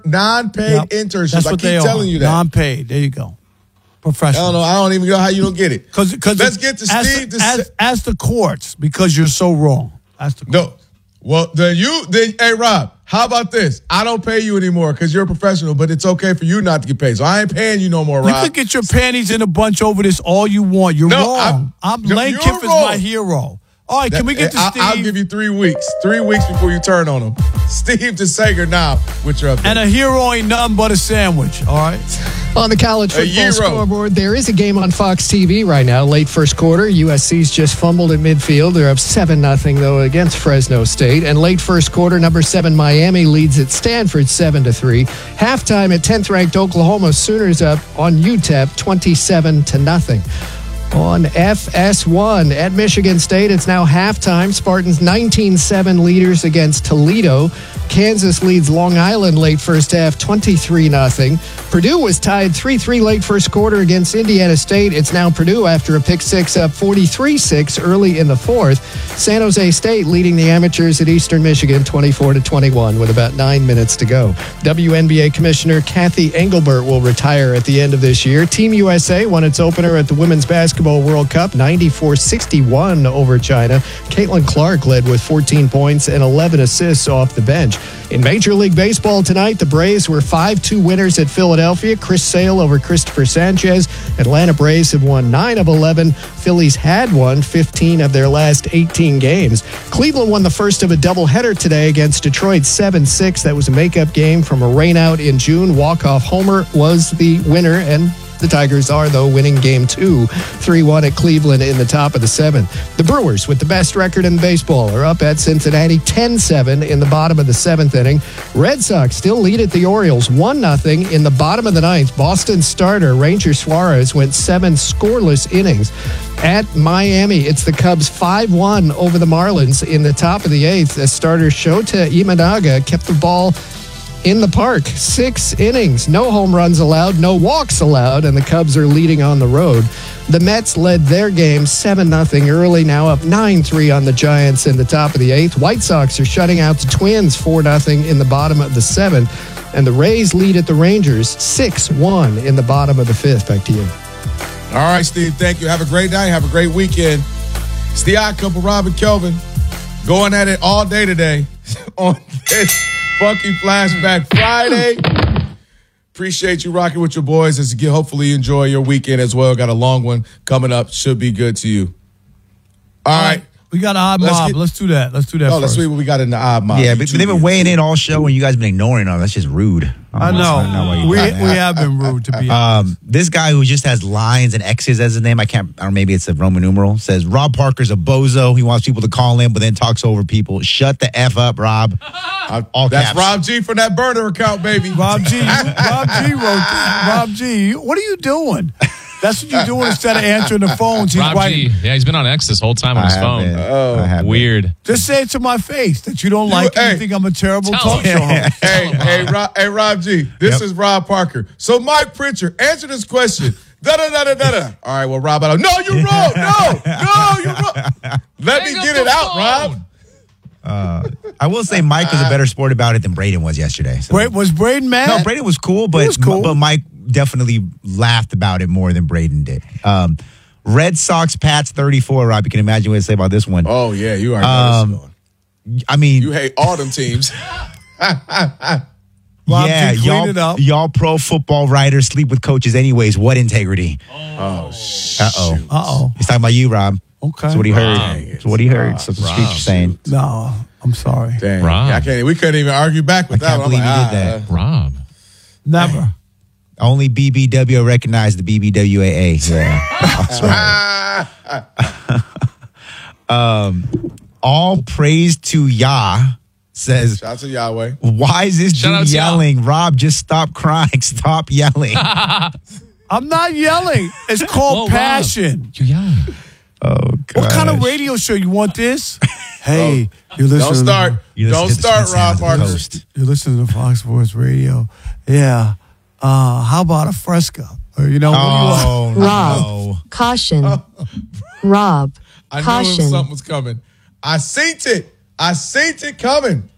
Non-paid internships. That's what I keep telling you that. Non-paid. There you go. Professional. I don't know. I don't even know how you don't get it. Because let's get to Steve. Ask the courts because you're so wrong. Ask the courts. No. Well, then hey, Rob, how about this? I don't pay you anymore because you're a professional, but it's okay for you not to get paid. So I ain't paying you no more, Rob. You can get your panties in a bunch over this all you want. You're wrong. Lane Kiffin is my hero. All right, can we get to Steve? I'll give you 3 weeks. 3 weeks before you turn on him. Steve DeSager now with your update. And a hero ain't nothing but a sandwich, all right? On the college football scoreboard, there is a game on Fox TV right now, late first quarter. USC's just fumbled at midfield. They're up 7-0, though, against Fresno State. And late first quarter, number 7 Miami leads at Stanford 7-3. Halftime at 10th-ranked Oklahoma Sooners up on UTEP 27-0. On FS1 at Michigan State, it's now halftime. Spartans 19-7 leaders against Toledo. Kansas leads Long Island late first half 23-0. Purdue was tied 3-3 late first quarter against Indiana State. It's now Purdue after a pick six up 43-6 early in the fourth. San Jose State leading the amateurs at Eastern Michigan 24-21 with about 9 minutes to go. WNBA Commissioner Kathy Engelbert will retire at the end of this year. Team USA won its opener at the Women's Basketball World Cup 94-61 over China. Caitlin Clark led with 14 points and 11 assists off the bench. In Major League Baseball tonight, the Braves were 5-2 winners at Philadelphia. Chris Sale over Christopher Sanchez. Atlanta Braves have won 9 of 11. Phillies had won 15 of their last 18 games. Cleveland won the first of a doubleheader today against Detroit 7-6. That was a makeup game from a rainout in June. Walk-off homer was the winner, and the Tigers are, though, winning Game 2, 3-1 at Cleveland in the top of the seventh. The Brewers, with the best record in baseball, are up at Cincinnati 10-7 in the bottom of the seventh inning. Red Sox still lead at the Orioles 1-0 in the bottom of the ninth. Boston starter Ranger Suarez went 7 scoreless innings. At Miami, it's the Cubs 5-1 over the Marlins in the top of the eighth. As starter Shota Imanaga kept the ball in the park. 6 innings, no home runs allowed, no walks allowed, and the Cubs are leading on the road. The Mets led their game 7-0 early, now up 9-3 on the Giants in the top of the eighth. White Sox are shutting out the Twins 4-0 in the bottom of the seventh, and the Rays lead at the Rangers 6-1 in the bottom of the fifth. Back to you. All right, Steve, thank you. Have a great night. Have a great weekend. It's the Odd Couple, Rob and Kelvin, going at it all day today on this Funky Flashback Friday. Appreciate you rocking with your boys as you hopefully enjoy your weekend as well. Got a long one coming up. Should be good to you. All right. We got an odd mob. Let's do that. Let's let's see what we got in the odd mob. Yeah, but they've been weighing in all show and you guys have been ignoring them. That's just rude. I know. We have been rude, to be honest. This guy who just has lines and X's as his name, I don't know, maybe it's a Roman numeral, says Rob Parker's a bozo. He wants people to call him, but then talks over people. Shut the F up, Rob. All That's caps. Rob G from that burner account, baby. Rob G wrote that. Rob G, what are you doing? That's what you're doing instead of answering the phones. He's Rob writing. G. Yeah, he's been on X this whole time on his phone. Oh, weird. Just say it to my face that you don't like it. You think I'm a terrible talk show host. Hey, Rob G. This is Rob Parker. So, Mike Pritchard, answer this question. Da-da-da-da-da-da. All right, well, Rob, no, you're wrong. No, you're wrong. Let me get it out, Rob. I will say Mike was a better sport about it than Braden was yesterday. So. Was Braden mad? No, Braden was cool, but Mike definitely laughed about it more than Braden did. Red Sox Pats 34, Rob. You can imagine what to say about this one. Oh, yeah, you already know this going. I mean, you hate all them teams. Rob, y'all pro football writers sleep with coaches anyways. What integrity? Oh, shit. Uh-oh. He's talking about you, Rob. Okay. That's what he heard. That's what he heard. That's what the streets are saying. No, I'm sorry. Dang. Rob. We couldn't even argue back with that one. I can't believe you did that. Rob. Never. Only BBW recognized the BBWAA. Yeah. That's right. All praise to Yah says. Shout out to Yahweh. Why is this dude yelling? Rob, just stop crying. Stop yelling. I'm not yelling. It's called passion. Rob, you're yelling. Oh, God. What kind of radio show you want this? Hey, you're listening. Don't start, Rob Parker. You're listening to Fox Sports Radio. Yeah. How about a Fresca? Or, what do you want? Rob, caution. Rob, I caution. knew something was coming. I seen it coming.